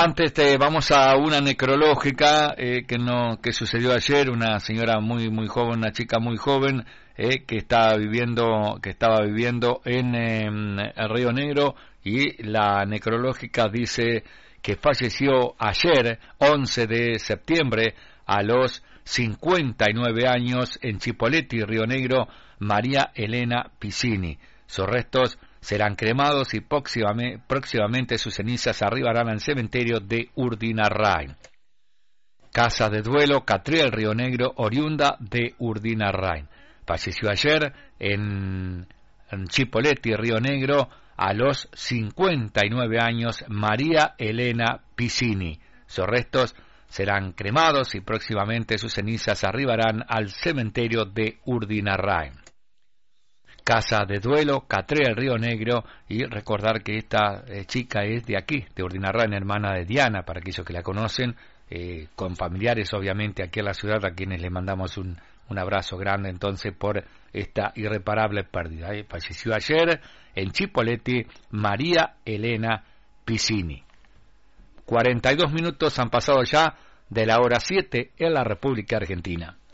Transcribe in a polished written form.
Antes vamos a una necrológica que sucedió ayer. Una señora muy joven, una chica muy joven que estaba viviendo en el Río Negro, y la necrológica dice que falleció ayer, 11 de septiembre, a los 59 años en Chipoleti, Río Negro, María Elena Piscini. Sus restos serán cremados y próximamente sus cenizas arribarán al cementerio de Urdinarrain. Casa de duelo, Catriel, Río Negro, oriunda de Urdinarrain. Falleció ayer en Chipoleti, Río Negro, a los 59 años, María Elena Piscini. Sus restos serán cremados y próximamente sus cenizas arribarán al cementerio de Urdinarrain. Casa de duelo, Catriel, Río Negro, y recordar que esta chica es de aquí, de Urdinarrain, hermana de Diana, para aquellos que la conocen, con familiares obviamente aquí en la ciudad, a quienes le mandamos un abrazo grande entonces por esta irreparable pérdida. Falleció ayer en Chipoleti María Elena Piscini. 42 minutos han pasado ya de la hora 7 en la República Argentina.